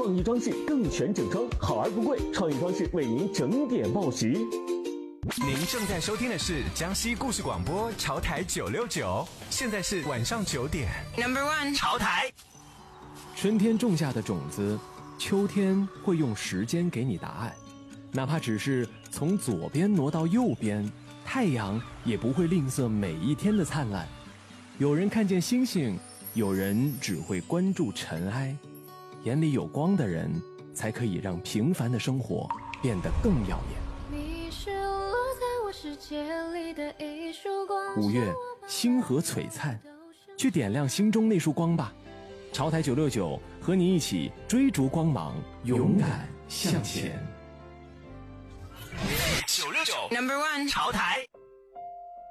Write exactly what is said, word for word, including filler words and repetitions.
创意装饰更全整装，好而不贵，创意装饰为您整点报时。 您正在收听的是江西故事广播潮台九六九，现在是晚上九点。Number one 潮台。 春天种下的种子，秋天会用时间给你答案，哪怕只是从左边挪到右边，太阳也不会吝啬每一天的灿烂。有人看见星星，有人只会关注尘埃。眼里有光的人，才可以让平凡的生活变得更耀眼。 你是落在我世界里的一束光。 五月，星河璀璨，去点亮心中那束光吧。潮台九六九和你一起追逐光芒，勇敢向前。 九六九 Number one 潮台。